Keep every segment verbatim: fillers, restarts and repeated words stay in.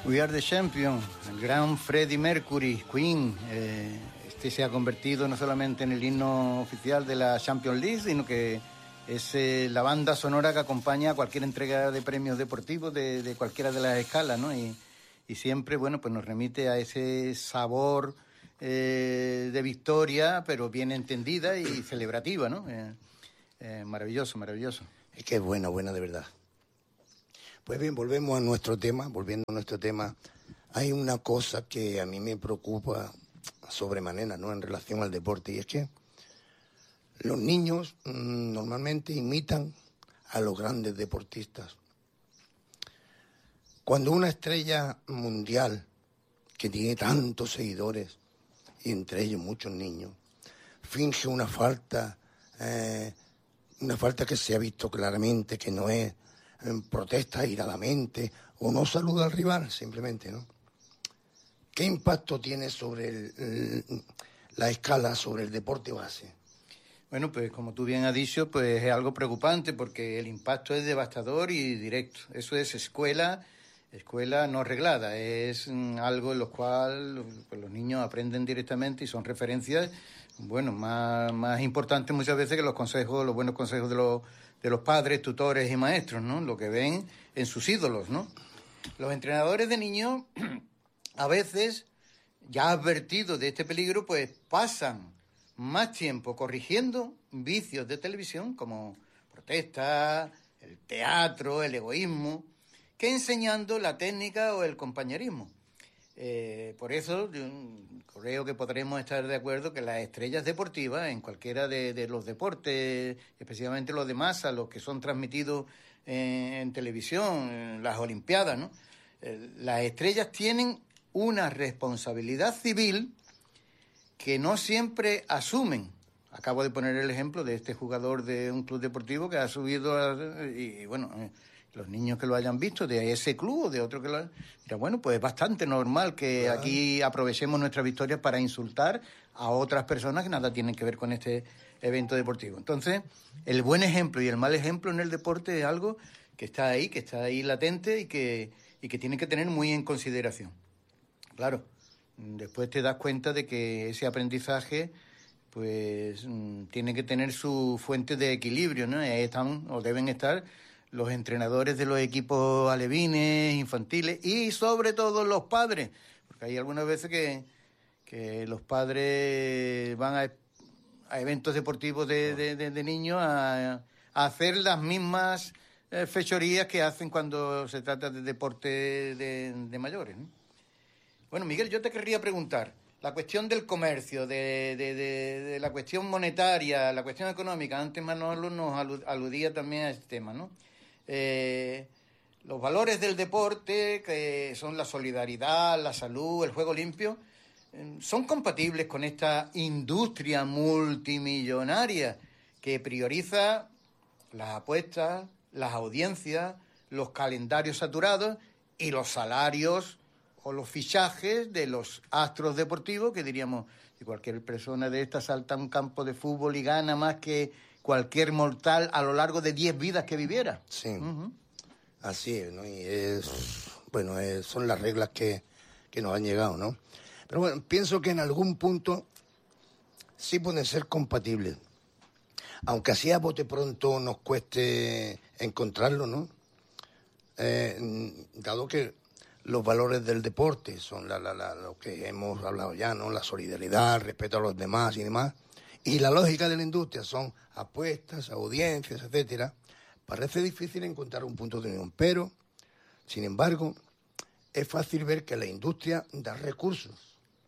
We Are the Champions, el gran Freddie Mercury, Queen. Eh, este se ha convertido no solamente en el himno oficial de la Champions League, sino que es eh, la banda sonora que acompaña a cualquier entrega de premios deportivos de, de cualquiera de las escalas, ¿no? Y, y siempre, bueno, pues nos remite a ese sabor eh, de victoria, pero bien entendida y celebrativa, ¿no? Eh, eh, maravilloso, maravilloso. Es que es bueno, bueno de verdad. Pues bien, volvemos a nuestro tema, volviendo a nuestro tema. Hay una cosa que a mí me preocupa sobremanera, ¿no?, en relación al deporte, y es que los niños mmm, normalmente imitan a los grandes deportistas. Cuando una estrella mundial que tiene tantos seguidores, y entre ellos muchos niños, finge una falta, eh, una falta que se ha visto claramente que no es, protesta airadamente o no saluda al rival, simplemente, ¿no? ¿Qué impacto tiene sobre el, el, la escala, sobre el deporte base? Bueno, pues como tú bien has dicho, pues es algo preocupante porque el impacto es devastador y directo. Eso es escuela, escuela no reglada, es mm, algo en lo cual pues, los niños aprenden directamente y son referencias, bueno, más, más importantes muchas veces que los consejos, los buenos consejos de los de los padres, tutores y maestros, ¿no? Lo que ven en sus ídolos, ¿no? Los entrenadores de niños, a veces, ya advertidos de este peligro, pues pasan más tiempo corrigiendo vicios de televisión, como protesta, el teatro, el egoísmo, que enseñando la técnica o el compañerismo. Eh, por eso yo creo que podremos estar de acuerdo que las estrellas deportivas en cualquiera de, de los deportes, especialmente los de masa, los que son transmitidos en, en televisión, en las Olimpiadas, ¿no? Eh, las estrellas tienen una responsabilidad civil que no siempre asumen. Acabo de poner el ejemplo de este jugador de un club deportivo que ha subido a, y, y bueno... Eh, los niños que lo hayan visto de ese club o de otro que lo dirán, bueno, pues es bastante normal que claro, aquí aprovechemos nuestras victorias para insultar a otras personas que nada tienen que ver con este evento deportivo. Entonces, el buen ejemplo y el mal ejemplo en el deporte es algo que está ahí, que está ahí latente y que, y que tiene que tener muy en consideración. Claro, después te das cuenta de que ese aprendizaje pues tiene que tener su fuente de equilibrio, ¿no? Ahí están o deben estar los entrenadores de los equipos alevines, infantiles y sobre todo los padres, porque hay algunas veces que, que los padres van a, a eventos deportivos de, de, de, de niños a, a hacer las mismas eh, fechorías que hacen cuando se trata de deporte de, de mayores, ¿no? Bueno, Miguel, yo te querría preguntar, la cuestión del comercio, de, de, de, de la cuestión monetaria, la cuestión económica, antes Manolo nos aludía también a este tema, ¿no? Eh, los valores del deporte, que son la solidaridad, la salud, el juego limpio, eh, son compatibles con esta industria multimillonaria que prioriza las apuestas, las audiencias, los calendarios saturados y los salarios o los fichajes de los astros deportivos, que diríamos, si cualquier persona de esta salta a un campo de fútbol y gana más que cualquier mortal a lo largo de diez vidas que viviera. Sí, uh-huh. Así es, ¿no? Y es, bueno, es, son las reglas que, que nos han llegado, ¿no? Pero bueno, pienso que en algún punto sí pueden ser compatibles. Aunque así a bote pronto nos cueste encontrarlo, ¿no? Eh, dado que los valores del deporte son la, la, la, lo que hemos hablado ya, ¿no? La solidaridad, el respeto a los demás y demás. Y la lógica de la industria son apuestas, audiencias, etcétera. Parece difícil encontrar un punto de unión, pero, sin embargo, es fácil ver que la industria da recursos.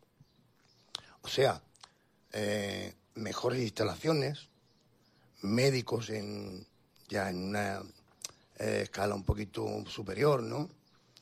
O sea, eh, mejores instalaciones, médicos en ya en una eh, escala un poquito superior, ¿no?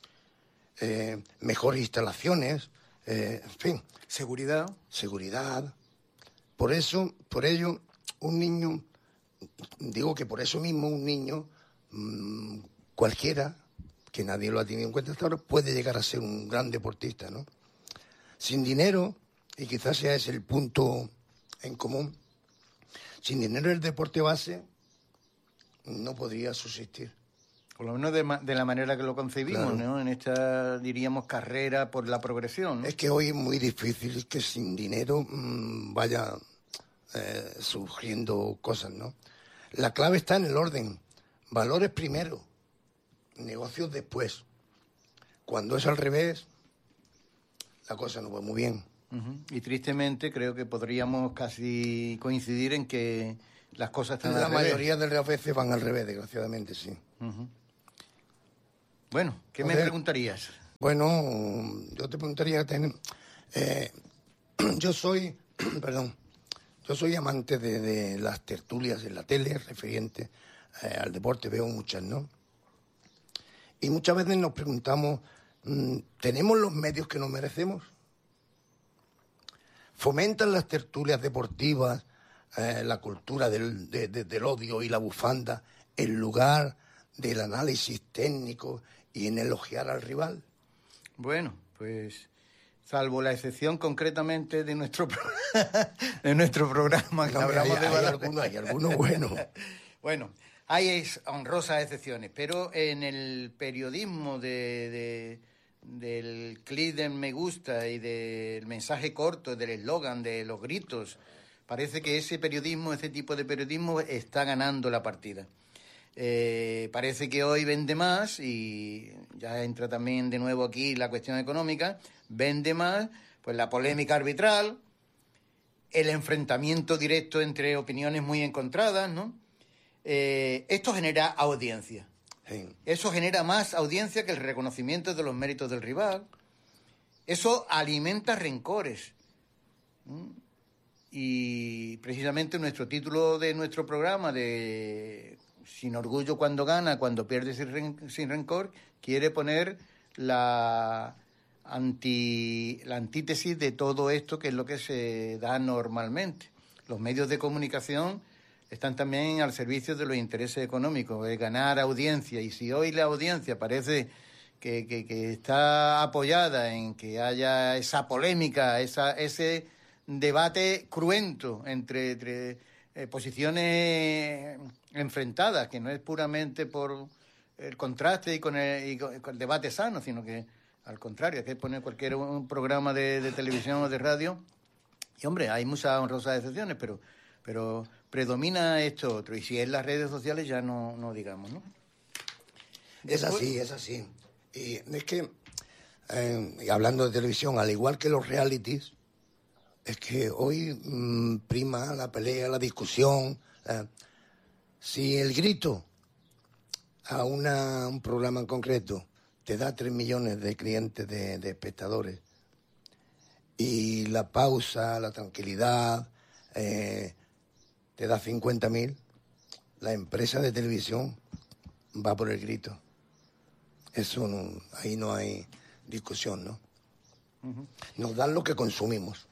Eh, mejores instalaciones, eh, en fin. Seguridad. Seguridad. Por eso, por ello, un niño, digo que por eso mismo un niño, mmm, cualquiera, que nadie lo ha tenido en cuenta hasta ahora, puede llegar a ser un gran deportista, ¿no? Sin dinero, y quizás sea ese el punto en común, sin dinero el deporte base no podría subsistir. Por lo menos de, ma- de la manera que lo concebimos, Claro. ¿no? En esta, diríamos, carrera por la progresión, ¿no? Es que hoy es muy difícil que sin dinero mmm, vaya eh, surgiendo cosas, ¿no? La clave está en el orden. Valores primero, negocios después. Cuando es al revés, la cosa no va muy bien. Ujú. Y tristemente creo que podríamos casi coincidir en que las cosas están La al revés. mayoría de las veces van al revés, desgraciadamente, sí. Ujú. Bueno, ¿qué me Joder. preguntarías? Bueno, yo te preguntaría, ten- eh, yo soy, perdón, yo soy amante de, de las tertulias en la tele referente eh, al deporte, veo muchas, ¿no? Y muchas veces nos preguntamos, mm, ¿tenemos los medios que nos merecemos? ¿Fomentan las tertulias deportivas eh, la cultura del, de- de- del odio y la bufanda en lugar del análisis técnico y en elogiar al rival? Bueno, pues salvo la excepción concretamente de nuestro pro- de nuestro programa que No, hombre, hablamos hay, de hay baloncesto. algunos, hay algunos buenos. Bueno, hay ex- honrosas excepciones, pero en el periodismo de, de- del clic de me gusta y del mensaje corto, del eslogan, de los gritos, parece que ese periodismo, ese tipo de periodismo está ganando la partida. Eh, parece que hoy vende más, y ya entra también de nuevo aquí la cuestión económica, vende más pues la polémica arbitral, el enfrentamiento directo entre opiniones muy encontradas, ¿no? Eh, esto genera audiencia. Sí. Eso genera más audiencia que el reconocimiento de los méritos del rival. Eso alimenta rencores. ¿Mm? Y precisamente nuestro título de nuestro programa de Sin orgullo cuando gana, cuando pierde sin, ren- sin rencor, quiere poner la, anti, la antítesis de todo esto, que es lo que se da normalmente. Los medios de comunicación están también al servicio de los intereses económicos, de ganar audiencia. Y si hoy la audiencia parece que, que, que está apoyada en que haya esa polémica, esa, ese debate cruento entre, entre eh, posiciones enfrentadas, que no es puramente por el contraste y con el, y con, con el debate sano, sino que al contrario, hay que poner cualquier un programa de, de televisión o de radio. Y hombre, hay muchas honrosas excepciones, pero, pero predomina esto otro. Y si es las redes sociales, ya no, no digamos, ¿no? Es Después- así, es así. Y es que, eh, y hablando de televisión, al igual que los realities, es que hoy mm, prima la pelea, la discusión. eh. Si el grito a una, un programa en concreto te da tres millones de clientes, de, de espectadores, y la pausa, la tranquilidad, eh, te da cincuenta mil, la empresa de televisión va por el grito. Eso no, ahí no hay discusión, ¿no? Nos dan lo que consumimos.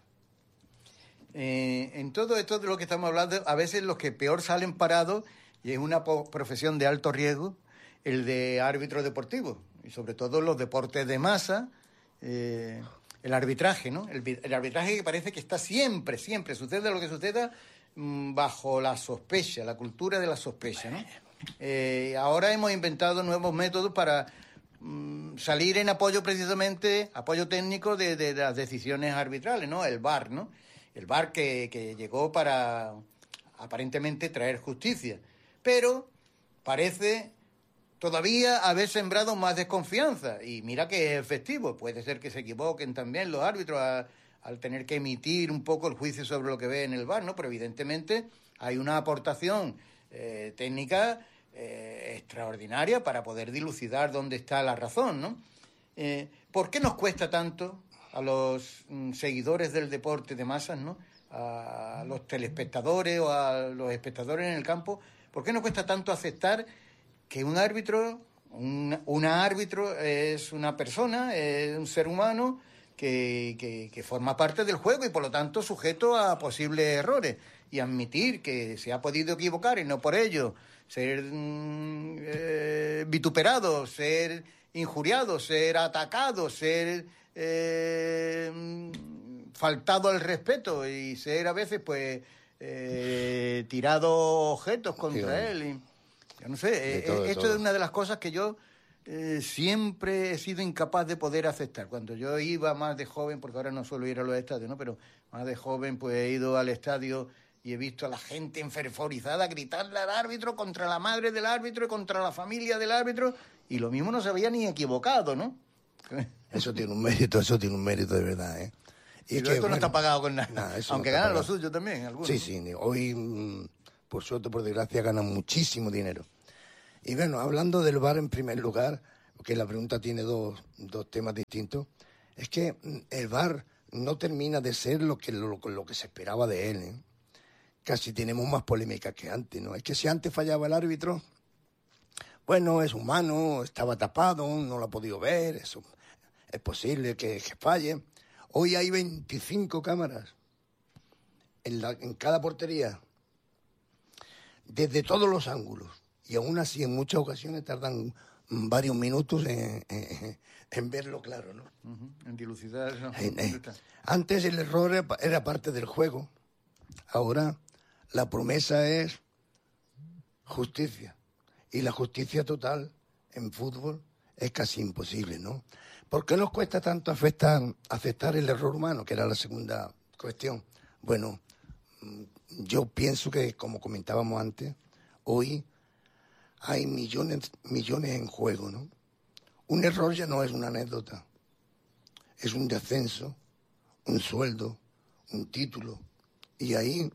Eh, en todo esto de lo que estamos hablando, a veces los que peor salen parados, y es una po- profesión de alto riesgo, el de árbitro deportivo, y sobre todo los deportes de masa, eh, el arbitraje, ¿no? El, vi- el arbitraje que parece que está siempre, siempre, suceda lo que suceda, mm, bajo la sospecha, la cultura de la sospecha, ¿no? Eh, ahora hemos inventado nuevos métodos para mm, salir en apoyo precisamente, apoyo técnico de, de las decisiones arbitrales, ¿no? El V A R, ¿no? El V A R que, que llegó para aparentemente traer justicia, pero parece todavía haber sembrado más desconfianza. Y mira que es efectivo, puede ser que se equivoquen también los árbitros a- al tener que emitir un poco el juicio sobre lo que ve en el V A R, ¿no? Pero evidentemente hay una aportación eh, técnica eh, extraordinaria para poder dilucidar dónde está la razón, ¿no? Eh, ¿Por qué nos cuesta tanto a los mm, seguidores del deporte de masas, ¿no? A los telespectadores o a los espectadores en el campo, ¿por qué nos cuesta tanto aceptar que un árbitro, un, una árbitro es una persona, es un ser humano que, que, que forma parte del juego y por lo tanto sujeto a posibles errores, y admitir que se ha podido equivocar y no por ello ser mm, eh, vituperado, ser injuriado, ser atacado, ser eh, mm, faltado al respeto y ser a veces pues eh, tirado objetos contra Sí, él? Y, Yo no sé, eh, todo, esto todo. Es una de las cosas que yo eh, siempre he sido incapaz de poder aceptar. Cuando yo iba más de joven, porque ahora no suelo ir a los estadios, ¿no? Pero más de joven pues he ido al estadio y he visto a la gente enfervorizada gritarle al árbitro contra la madre del árbitro y contra la familia del árbitro, y lo mismo no se había ni equivocado, ¿no? Eso tiene un mérito, eso tiene un mérito de verdad, ¿eh? Y, y que, esto no bueno, está pagado con nada, nada aunque no ganan lo suyo también, algunos. Sí, sí, hoy, por suerte, por desgracia, ganan muchísimo dinero. Y bueno, hablando del V A R en primer lugar, porque la pregunta tiene dos, dos temas distintos, es que el V A R no termina de ser lo que, lo, lo que se esperaba de él, ¿eh? Casi tenemos más polémica que antes, ¿no? Es que si antes fallaba el árbitro, bueno, es humano, estaba tapado, no lo ha podido ver, eso, es posible que, que falle. Hoy hay veinticinco cámaras en, la, en cada portería, desde todos los ángulos. Y aún así, en muchas ocasiones tardan varios minutos en, en, en verlo claro, ¿no? Uh-huh. En dilucidar eso. En, eh. Antes el error era, era parte del juego. Ahora la promesa es justicia. Y la justicia total en fútbol es casi imposible, ¿no? ¿Por qué nos cuesta tanto aceptar, aceptar el error humano? Que era la segunda cuestión. Bueno, yo pienso que, como comentábamos antes, hoy hay millones, millones en juego, ¿no? Un error ya no es una anécdota. Es un descenso, un sueldo, un título. Y ahí,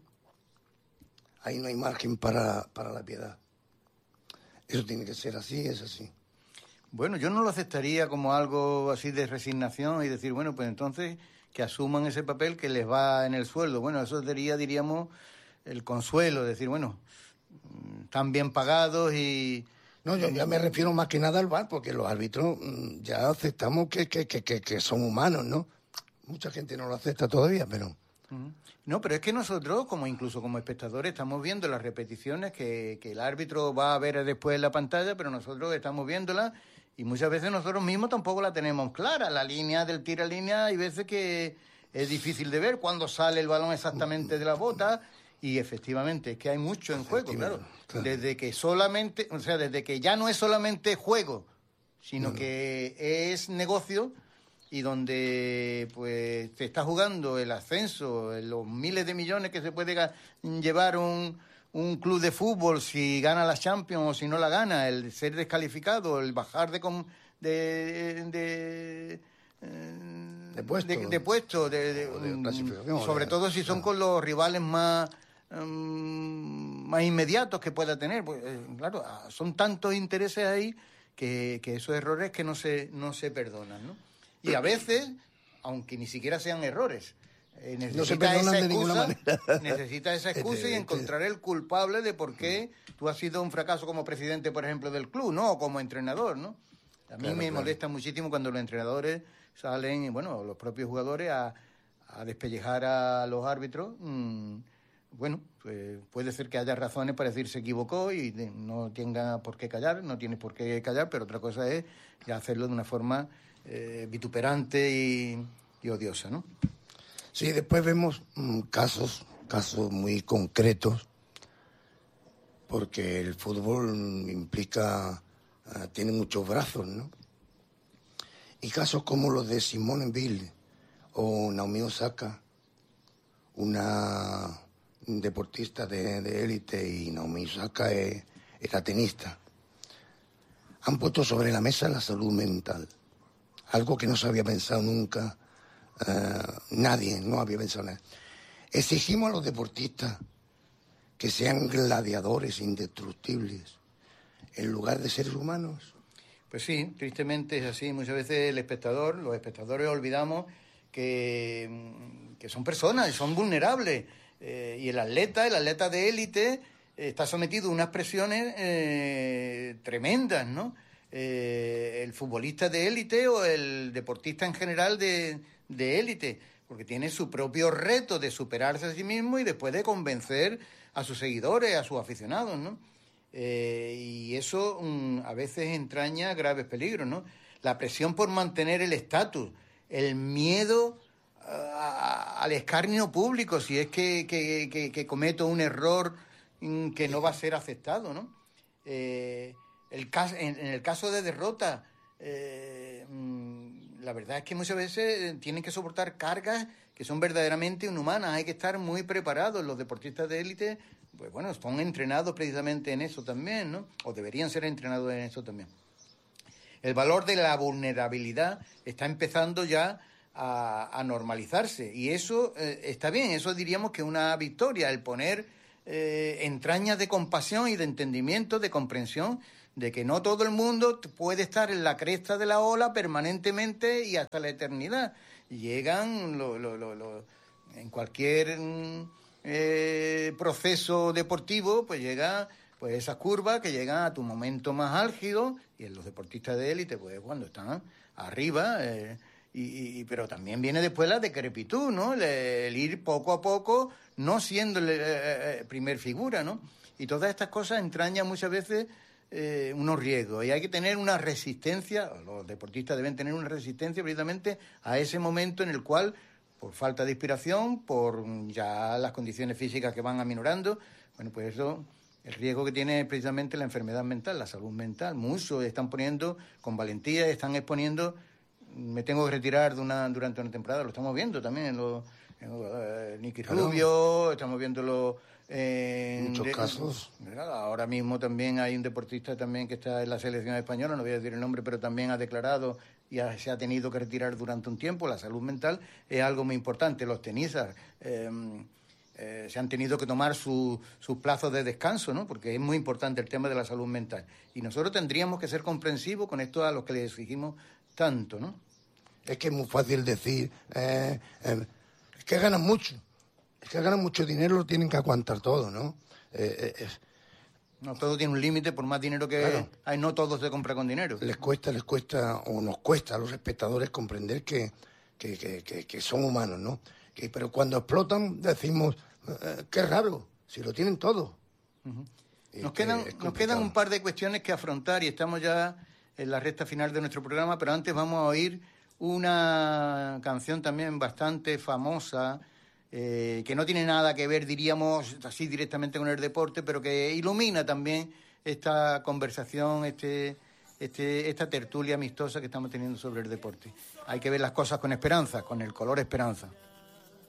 ahí no hay margen para, para la piedad. Eso tiene que ser así, es así. Bueno, yo no lo aceptaría como algo así de resignación y decir, bueno, pues entonces que asuman ese papel que les va en el sueldo. Bueno, eso sería, diríamos, el consuelo, decir, bueno, están bien pagados y... No, yo ya me refiero más que nada al V A R, porque los árbitros ya aceptamos que, que, que, que son humanos, ¿no? Mucha gente no lo acepta todavía, pero... No, pero es que nosotros, como incluso como espectadores, estamos viendo las repeticiones que, que el árbitro va a ver después en la pantalla, pero nosotros estamos viéndolas y muchas veces nosotros mismos tampoco la tenemos clara. La línea del tiro a línea hay veces que es difícil de ver cuando sale el balón exactamente de la bota y efectivamente es que hay mucho en juego, claro. claro. Desde que solamente, o sea, desde que ya no es solamente juego, sino no, no. que es negocio. Y donde pues te está jugando el ascenso, los miles de millones que se puede llevar un, un club de fútbol si gana la Champions o si no la gana, el ser descalificado, el bajar de de, de, de puesto, de, de, puesto, de, de, de clasificación, sobre de, todo si son claro. con los rivales más, um, más inmediatos que pueda tener. Pues, claro, son tantos intereses ahí que, que esos errores que no se, no se perdonan, ¿no? Y a veces, aunque ni siquiera sean errores, eh, necesita, no se perdonan esa de ninguna excusa, manera. necesita esa excusa este, y encontrar este... el culpable de por qué tú has sido un fracaso como presidente, por ejemplo, del club, ¿no? O como entrenador, ¿no? A mí claro, me claro. molesta muchísimo cuando los entrenadores salen, bueno, los propios jugadores, a, a despellejar a los árbitros. Mmm, bueno, pues puede ser que haya razones para decir se equivocó y de, no tenga por qué callar, no tiene por qué callar, pero otra cosa es ya hacerlo de una forma... Eh, vituperante y, y odiosa, ¿no? Sí, después vemos mm, casos, casos muy concretos, porque el fútbol implica, uh, tiene muchos brazos, ¿no? Y casos como los de Simone Biles o Naomi Osaka, una deportista de, de élite, y Naomi Osaka es, era tenista, han puesto sobre la mesa la salud mental. Algo que no se había pensado nunca, uh, nadie no había pensado nada. Exigimos a los deportistas que sean gladiadores indestructibles en lugar de seres humanos. Pues sí, tristemente es así. Muchas veces el espectador, los espectadores olvidamos que, que son personas y son vulnerables. Eh, y el atleta, el atleta de élite, eh, está sometido a unas presiones eh, tremendas, ¿no? Eh, el futbolista de élite o el deportista en general de, de élite, porque tiene su propio reto de superarse a sí mismo y después de convencer a sus seguidores, a sus aficionados, ¿no? Eh, y eso um, a veces entraña graves peligros, ¿no? La presión por mantener el estatus, el miedo a, a, al escarnio público si es que, que, que, que cometo un error um, que no va a ser aceptado, ¿no? Eh, el caso, en, en el caso de derrota, eh, la verdad es que muchas veces tienen que soportar cargas que son verdaderamente inhumanas. Hay que estar muy preparados. Los deportistas de élite, pues bueno, son entrenados precisamente en eso también, ¿no? O deberían ser entrenados en eso también. El valor de la vulnerabilidad está empezando ya a, a normalizarse, y eso eh, está bien. Eso diríamos que es una victoria, el poner eh, entrañas de compasión y de entendimiento, de comprensión, de que no todo el mundo puede estar en la cresta de la ola permanentemente y hasta la eternidad. Llegan lo, lo, lo, lo, en cualquier eh, proceso deportivo, pues llega pues esas curvas que llegan a tu momento más álgido, y en los deportistas de élite, pues cuando están arriba, eh, y, y pero también viene después la decrepitud, ¿no? El, el ir poco a poco, no siendo el eh, primer figura, ¿no? Y todas estas cosas entrañan muchas veces eh, unos riesgos, y hay que tener una resistencia. Los deportistas deben tener una resistencia precisamente a ese momento en el cual, por falta de inspiración, por ya las condiciones físicas que van aminorando, bueno, pues eso... El riesgo que tiene precisamente la enfermedad mental, la salud mental. Muchos están poniendo con valentía, están exponiendo, me tengo que retirar de una durante una temporada. Lo estamos viendo también en los en, uh, Nicky claro. Rubio, estamos viéndolo en muchos de, casos. Ahora mismo también hay un deportista también que está en la selección española, no voy a decir el nombre, pero también ha declarado y ha, se ha tenido que retirar durante un tiempo. La salud mental es algo muy importante. Los tenistas eh, Eh, se han tenido que tomar sus su plazos de descanso, ¿no? Porque es muy importante el tema de la salud mental. Y nosotros tendríamos que ser comprensivos con esto a los que les exigimos tanto, ¿no? Es que es muy fácil decir, eh, eh, es que ganan mucho, es que ganan mucho dinero, lo tienen que aguantar todo, ¿no? Eh, eh, no, todo tiene un límite, por más dinero que claro. hay, no todo se compra con dinero. Les cuesta, les cuesta, o nos cuesta a los espectadores comprender que, que, que, que, que son humanos, ¿no? Que, pero cuando explotan decimos... Eh, qué raro, si lo tienen todo. Uh-huh. Nos quedan, nos quedan un par de cuestiones que afrontar y estamos ya en la recta final de nuestro programa, pero antes vamos a oír una canción también bastante famosa, eh, que no tiene nada que ver, diríamos, así directamente con el deporte, pero que ilumina también esta conversación, este, este, esta tertulia amistosa que estamos teniendo sobre el deporte. Hay que ver las cosas con esperanza, con el color esperanza.